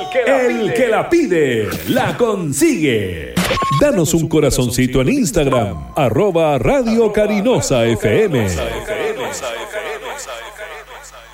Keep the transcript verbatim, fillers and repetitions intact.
El que la pide, la consigue. Danos un corazoncito en Instagram, arroba Radio Carinosa F M.